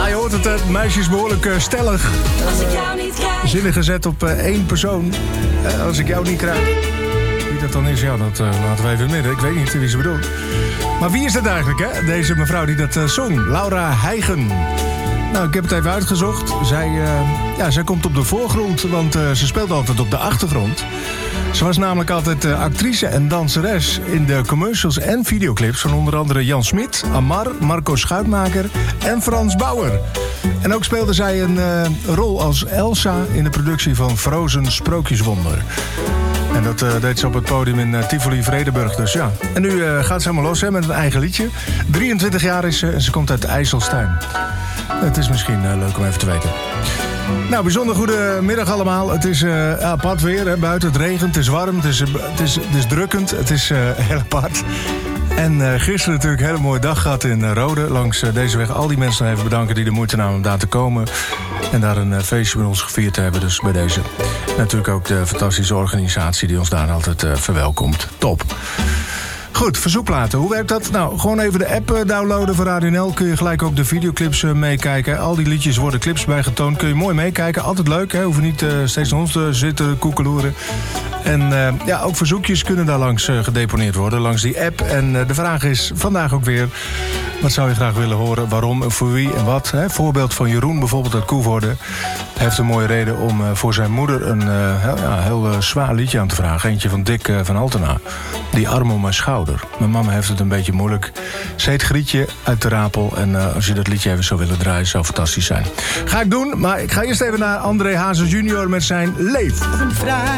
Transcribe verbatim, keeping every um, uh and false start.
je hoort het, het meisje is behoorlijk uh, stellig. Als ik jou niet krijg. Zinnen gezet op uh, één persoon. Uh, als ik jou niet krijg. Wie dat dan is, ja, dat uh, laten we even midden. Ik weet niet wie ze bedoelt. Maar wie is dat eigenlijk, hè? Deze mevrouw die dat uh, zong. Laura Heigen. Nou, ik heb het even uitgezocht. Zij, uh, ja, zij komt op de voorgrond, want uh, ze speelt altijd op de achtergrond. Ze was namelijk altijd uh, actrice en danseres in de commercials en videoclips van onder andere Jan Smit, Amar, Marco Schuitmaker en Frans Bauer. En ook speelde zij een uh, rol als Elsa in de productie van Frozen Sprookjeswonder. En dat uh, deed ze op het podium in uh, Tivoli Vredenburg, dus ja. En nu uh, gaat ze helemaal los hè, met een eigen liedje. drieëntwintig jaar is ze en ze komt uit IJsselstein. Het is misschien uh, leuk om even te weten. Nou, bijzonder goedemiddag allemaal. Het is uh, apart weer, hè, buiten. Het regent, het is warm, het is, uh, het is, het is drukkend. Het is uh, heel apart. En uh, gisteren natuurlijk een hele mooie dag gehad in uh, Rode. Langs uh, deze weg al die mensen even bedanken die de moeite namen om daar te komen. En daar een uh, feestje met ons gevierd te hebben. Dus bij deze natuurlijk ook de fantastische organisatie die ons daar altijd uh, verwelkomt. Top. Goed, verzoekplaten. Hoe werkt dat? Nou, gewoon even de app downloaden van Radio N L. Kun je gelijk ook de videoclips meekijken. Al die liedjes worden clips bijgetoond. Kun je mooi meekijken. Altijd leuk, hè? Hoef je niet uh, steeds naar ons te zitten koekeloeren. En uh, ja, ook verzoekjes kunnen daar langs uh, gedeponeerd worden. Langs die app. En uh, de vraag is vandaag ook weer... wat zou je graag willen horen? Waarom? Voor wie en wat? Hè? Voorbeeld van Jeroen bijvoorbeeld uit Koevoorde. Hij heeft een mooie reden om uh, voor zijn moeder een uh, heel, ja, heel uh, zwaar liedje aan te vragen. Eentje van Dick uh, van Altena. Die arm om mijn schouder. Mijn mama heeft het een beetje moeilijk. Ze heet Grietje uit de Rapel. En uh, als je dat liedje even zou willen draaien, zou fantastisch zijn. Ga ik doen, maar ik ga eerst even naar André Hazes junior met zijn Leef. Een vrij